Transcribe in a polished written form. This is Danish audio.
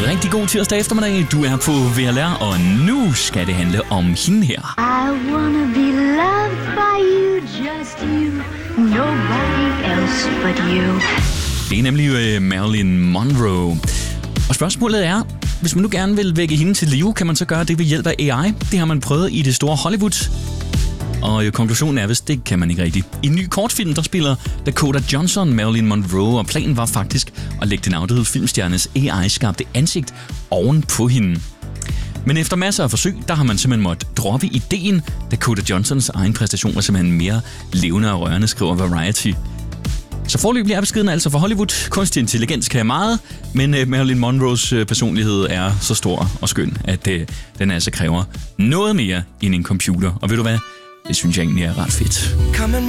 Rigtig god tirsdag eftermiddag. Du er på VLR, og nu skal det handle om hende her. I wanna be loved by you, just you, nobody else but you. Det er nemlig Marilyn Monroe. Og spørgsmålet er, hvis man nu gerne vil vække hende til live, kan man så gøre det ved hjælp af AI? Det har man prøvet i det store Hollywood. Og konklusionen er, hvis det kan man ikke rigtigt. I en ny kortfilm, der spiller Dakota Johnson Marilyn Monroe, og planen var faktisk at lægge den afdøde filmstjernes AI-skabte ansigt oven på hende. Men efter masser af forsøg, der har man simpelthen måttet droppe ideen. Dakota Johnsons egen præstation var simpelthen mere levende og rørende, skriver Variety. Så foreløbig er beskeden altså for Hollywood. Kunstig intelligens kan meget, men Marilyn Monroes personlighed er så stor og skøn, at den altså kræver noget mere end en computer. Og ved du hvad? Det synes jeg egentlig er ret fedt.